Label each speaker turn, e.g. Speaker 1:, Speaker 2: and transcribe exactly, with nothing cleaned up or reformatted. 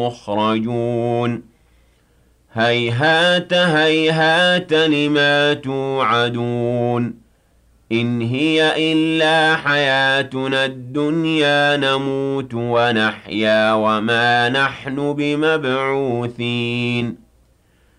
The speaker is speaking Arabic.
Speaker 1: مخرجون هيهات هيهات لما توعدون إن هي إلا حياتنا الدنيا نموت ونحيا وما نحن بمبعوثين